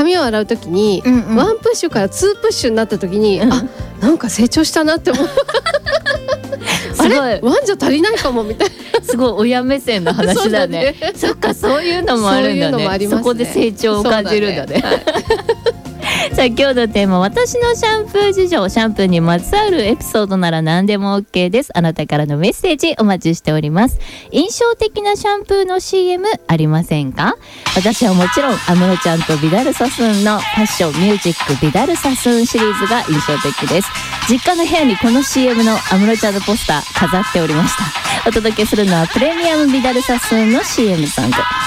髪を洗う時に、ワンプッシュからツープッシュになった時に、なんか成長したなって思うあれワンじゃ足りないかもみたいなすごい親目線の話だね。そっか、そういうのもあるんだね。そこで成長を感じるんだね。さあ、今日のテーマ、私のシャンプー事情。シャンプーにまつわるエピソードなら何でも OK です。あなたからのメッセージお待ちしております。印象的なシャンプーの CM ありませんか？私はもちろん安室ちゃんとビダルサスーンのファッションミュージックビダルサスーンシリーズが印象的です。実家の部屋にこの CM の安室ちゃんのポスター飾っておりました。お届けするのはプレミアムビダルサスーンの CM ソング。